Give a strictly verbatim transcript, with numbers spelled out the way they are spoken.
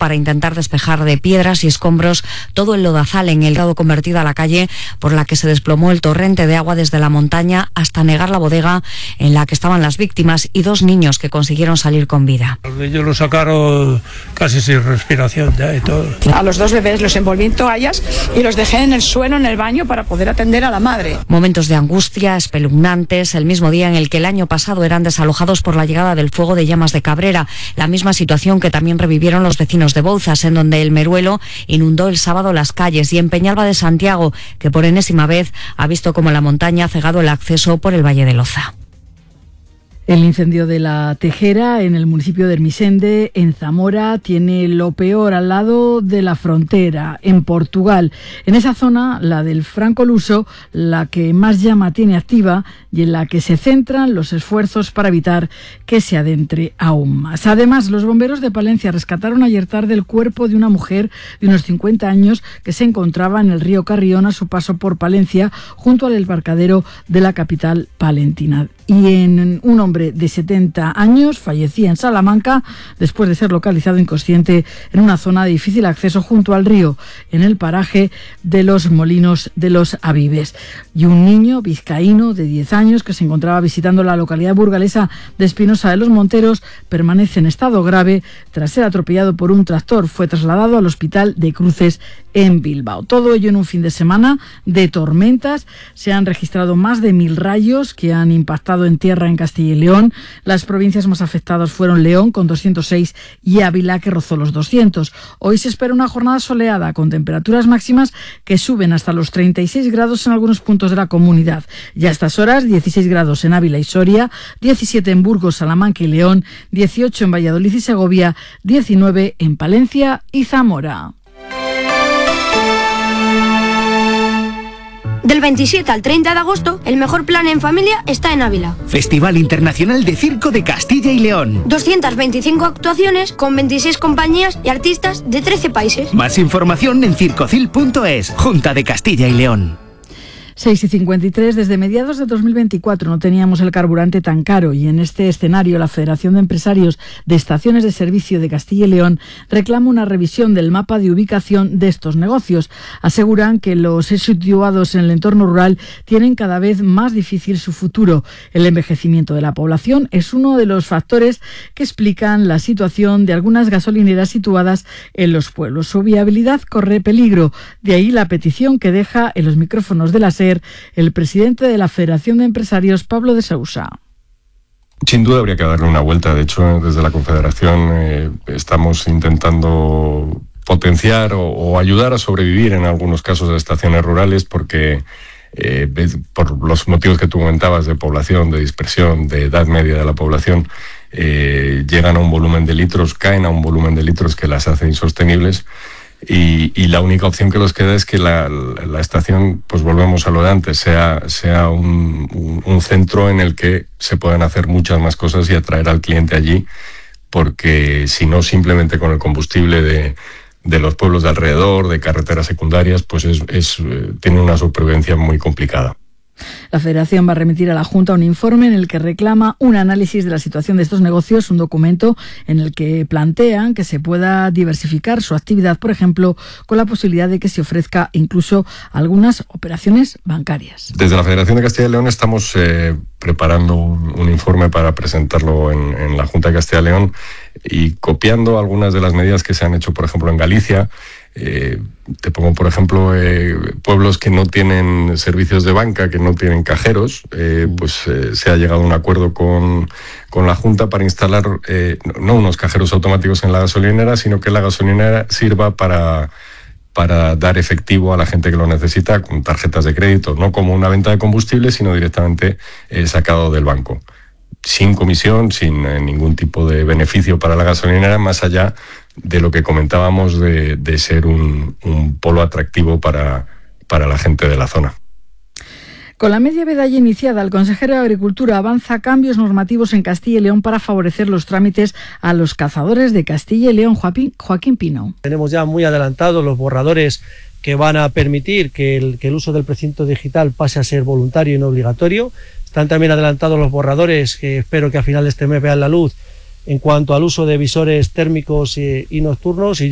para intentar despejar de piedras y escombros todo el lodazal en el grado convertido a la calle por la que se desplomó el torrente de agua desde la montaña hasta negar la bodega en la que estaban las víctimas y dos niños que consiguieron salir con vida. Los niños los sacaron casi sin respiración ya y todo. A los dos bebés los envolví en toallas y los dejé en el suelo en el baño para poder atender a la madre. Momentos de angustia espeluznantes, el mismo día en el que el año pasado eran desalojados por la llegada del fuego de llamas de Cabrera, la misma situación que también revivieron los vecinos de Bouzas, en donde el Meruelo inundó el sábado las calles, y en Peñalba de Santiago, que por enésima vez ha visto como la montaña ha cegado el acceso por el Valle de Loza. El incendio de la Tejera en el municipio de Ermesinde, en Zamora, tiene lo peor al lado de la frontera, en Portugal. En esa zona, la del Franco-Luso, la que más llama tiene activa y en la que se centran los esfuerzos para evitar que se adentre aún más. Además, los bomberos de Palencia rescataron ayer tarde el cuerpo de una mujer de unos cincuenta años que se encontraba en el río Carrión a su paso por Palencia, junto al embarcadero de la capital palentina. Y en un hombre de setenta años fallecía en Salamanca después de ser localizado inconsciente en una zona de difícil acceso junto al río, en el paraje de los Molinos de los Avives. Y un niño vizcaíno de diez años que se encontraba visitando la localidad burgalesa de Espinosa de los Monteros permanece en estado grave tras ser atropellado por un tractor. Fue trasladado al hospital de Cruces en Bilbao. Todo ello en un fin de semana de tormentas. Se han registrado más de mil rayos que han impactado en tierra en Castilla y León. Las provincias más afectadas fueron León con doscientos seis y Ávila, que rozó los doscientos. Hoy se espera una jornada soleada con temperaturas máximas que suben hasta los treinta y seis grados en algunos puntos de la comunidad. Ya a estas horas, dieciséis grados en Ávila y Soria, diecisiete en Burgos, Salamanca y León, dieciocho en Valladolid y Segovia, diecinueve en Palencia y Zamora. Del veintisiete al treinta de agosto, el mejor plan en familia está en Ávila. Festival Internacional de Circo de Castilla y León. doscientas veinticinco actuaciones con veintiséis compañías y artistas de trece países. Más información en circocil punto es, Junta de Castilla y León. seis y cincuenta y tres, desde mediados de dos mil veinticuatro no teníamos el carburante tan caro y en este escenario la Federación de Empresarios de Estaciones de Servicio de Castilla y León reclama una revisión del mapa de ubicación de estos negocios. Aseguran que los situados en el entorno rural tienen cada vez más difícil su futuro. El envejecimiento de la población es uno de los factores que explican la situación de algunas gasolineras situadas en los pueblos. Su viabilidad corre peligro, de ahí la petición que deja en los micrófonos de la el presidente de la Federación de Empresarios, Pablo de Sousa. Sin duda habría que darle una vuelta. De hecho, desde la Confederación eh, estamos intentando potenciar o, o ayudar a sobrevivir en algunos casos de estaciones rurales porque eh, por los motivos que tú comentabas de población, de dispersión, de edad media de la población, eh, llegan a un volumen de litros, caen a un volumen de litros que las hace insostenibles. Y, y la única opción que nos queda es que la, la estación, pues volvemos a lo de antes, sea, sea un, un, un centro en el que se puedan hacer muchas más cosas y atraer al cliente allí, porque si no, simplemente con el combustible de, de los pueblos de alrededor, de carreteras secundarias, pues es, es, tiene una supervivencia muy complicada. La Federación va a remitir a la Junta un informe en el que reclama un análisis de la situación de estos negocios, un documento en el que plantean que se pueda diversificar su actividad, por ejemplo, con la posibilidad de que se ofrezca incluso algunas operaciones bancarias. Desde la Federación de Castilla y León estamos eh, preparando un, un informe para presentarlo en, en la Junta de Castilla y León y copiando algunas de las medidas que se han hecho, por ejemplo, en Galicia. Eh, te pongo, por ejemplo, eh, pueblos que no tienen servicios de banca, que no tienen cajeros, eh, pues eh, se ha llegado a un acuerdo con, con la Junta para instalar eh, no unos cajeros automáticos en la gasolinera, sino que la gasolinera sirva para, para dar efectivo a la gente que lo necesita con tarjetas de crédito, no como una venta de combustible, sino directamente eh, sacado del banco, sin comisión, sin eh, ningún tipo de beneficio para la gasolinera, más allá de lo que comentábamos de, de ser un, un polo atractivo para, para la gente de la zona. Con la media veda ya iniciada, el consejero de Agricultura avanza cambios normativos en Castilla y León para favorecer los trámites a los cazadores de Castilla y León. Joaquín, Joaquín Pino. Tenemos ya muy adelantados los borradores que van a permitir que el, que el uso del precinto digital pase a ser voluntario y no obligatorio. Están también adelantados los borradores que espero que a final de este mes vean la luz en cuanto al uso de visores térmicos y, y nocturnos. Y